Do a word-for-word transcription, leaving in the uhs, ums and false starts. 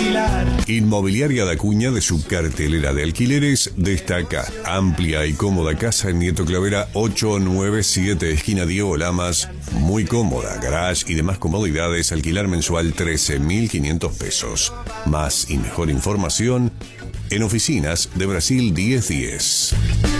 alquilar. Inmobiliaria da Cuña, de su cartelera de alquileres, destaca amplia y cómoda casa en Nieto Clavera ocho nueve siete, esquina Diego Lamas. Muy cómoda, garage y demás comodidades, alquilar mensual trece mil quinientos pesos. Más y mejor información en Oficinas de Brasil diez diez.